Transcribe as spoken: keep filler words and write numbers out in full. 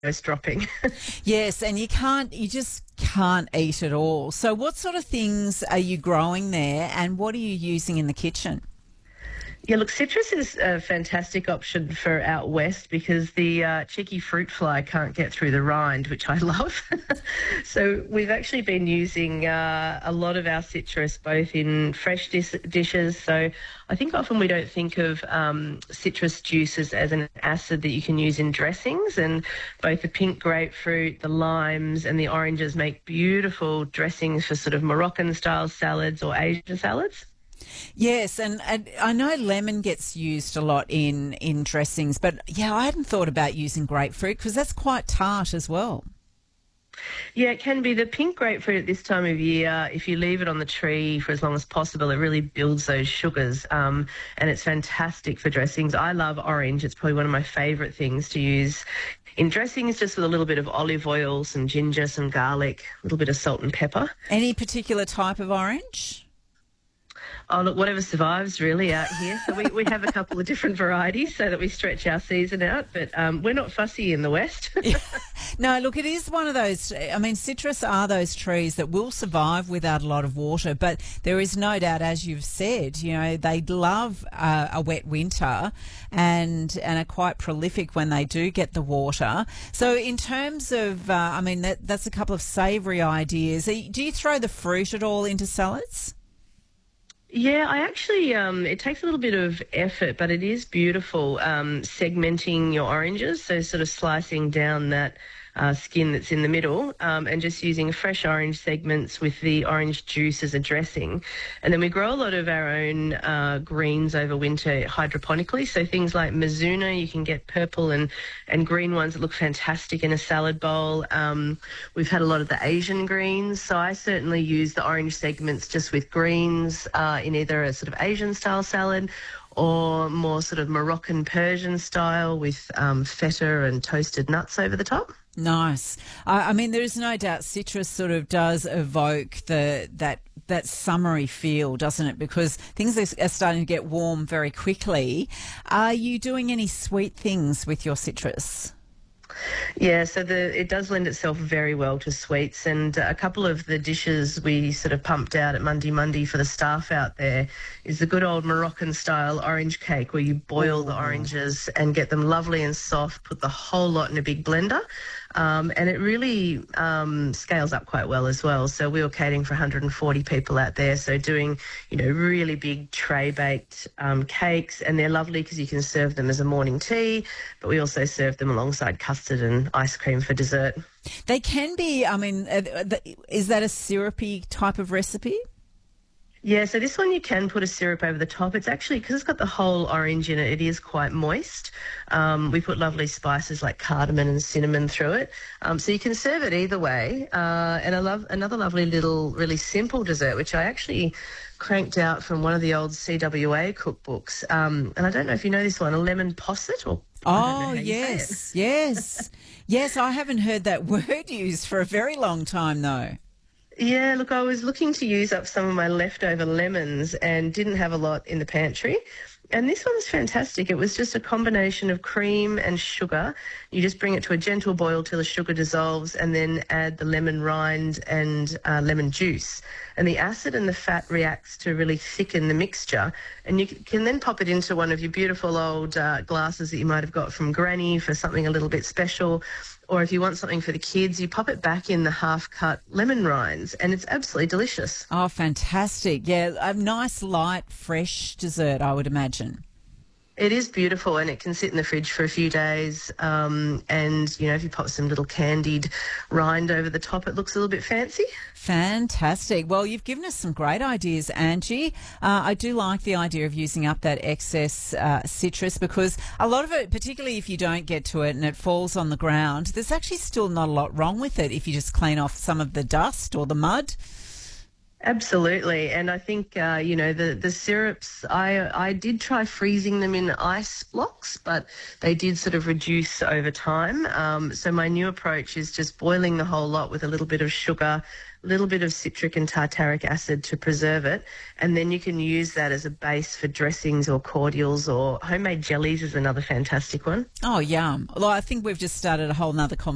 nose dropping. Yes, and you can't, you just can't eat it all. So what sort of things are you growing there, and what are you using in the kitchen? Yeah, look, citrus is a fantastic option for out west because the uh, cheeky fruit fly can't get through the rind, which I love. So we've actually been using uh, a lot of our citrus both in fresh dis- dishes. So I think often we don't think of um, citrus juices as an acid that you can use in dressings, and both the pink grapefruit, the limes and the oranges make beautiful dressings for sort of Moroccan-style salads or Asian salads. Yes, and, and I know lemon gets used a lot in, in dressings, but yeah, I hadn't thought about using grapefruit because that's quite tart as well. Yeah, it can be. The pink grapefruit at this time of year, if you leave it on the tree for as long as possible, it really builds those sugars, um, and it's fantastic for dressings. I love orange. It's probably one of my favourite things to use in dressings, just with a little bit of olive oil, some ginger, some garlic, a little bit of salt and pepper. Any particular type of orange? Oh, look, whatever survives really out here. So we, we have a couple of different varieties so that we stretch our season out, but um, we're not fussy in the West. No, look, it is one of those, I mean, citrus are those trees that will survive without a lot of water, but there is no doubt, as you've said, you know, they love uh, a wet winter and and are quite prolific when they do get the water. So in terms of, uh, I mean, that, that's a couple of savoury ideas. Do you throw the fruit at all into salads? Yeah, I actually, um, it takes a little bit of effort, but it is beautiful, um, segmenting your oranges, so sort of slicing down that uh, skin that's in the middle, um, and just using fresh orange segments with the orange juice as a dressing. And then we grow a lot of our own uh, greens over winter hydroponically, so things like Mizuna, you can get purple and, and green ones that look fantastic in a salad bowl. Um, we've had a lot of the Asian greens, so I certainly use the orange segments just with greens uh, in either a sort of Asian style salad or more sort of Moroccan Persian style with um, feta and toasted nuts over the top. Nice. I, I mean, there is no doubt citrus sort of does evoke the that that summery feel, doesn't it? Because things are, are starting to get warm very quickly. Are you doing any sweet things with your citrus? Yeah, so the it does lend itself very well to sweets, and a couple of the dishes we sort of pumped out at Mundi Mundi for the staff out there is the good old Moroccan style orange cake where you boil the oranges and get them lovely and soft, put the whole lot in a big blender, um, and it really um, scales up quite well as well. So we were catering for one hundred forty people out there, so doing, you know, really big tray baked um, cakes, and they're lovely because you can serve them as a morning tea, but we also serve them alongside custard and ice cream for dessert. They can be, I mean, uh, is that a syrupy type of recipe? Yeah, so this one you can put a syrup over the top. It's actually, because it's got the whole orange in it, it is quite moist. Um, we put lovely spices like cardamom and cinnamon through it. Um, so you can serve it either way. Uh, and I love another lovely little, really simple dessert, which I actually cranked out from one of the old C W A cookbooks. Um, and I don't know if you know this one, a lemon posset or... Oh, yes, yes. Yes, I haven't heard that word used for a very long time, though. Yeah, look, I was looking to use up some of my leftover lemons and didn't have a lot in the pantry. And this one's fantastic. It was just a combination of cream and sugar. You just bring it to a gentle boil till the sugar dissolves and then add the lemon rind and uh, lemon juice. And the acid and the fat reacts to really thicken the mixture. And you can then pop it into one of your beautiful old uh, glasses that you might have got from Granny for something a little bit special. Or if you want something for the kids, you pop it back in the half-cut lemon rinds, and it's absolutely delicious. Oh, fantastic. Yeah, a nice, light, fresh dessert, I would imagine. It is beautiful, and it can sit in the fridge for a few days. Um, and, you know, if you pop some little candied rind over the top, it looks a little bit fancy. Fantastic. Well, you've given us some great ideas, Angie. Uh, I do like the idea of using up that excess uh, citrus because a lot of it, particularly if you don't get to it and it falls on the ground, there's actually still not a lot wrong with it if you just clean off some of the dust or the mud. Absolutely, and I think uh, you know the the syrups. I I did try freezing them in ice blocks, but they did sort of reduce over time. Um, so my new approach is just boiling the whole lot with a little bit of sugar, a little bit of citric and tartaric acid to preserve it, and then you can use that as a base for dressings or cordials, or homemade jellies is another fantastic one. Oh, yum! Well, I think we've just started a whole nother conversation.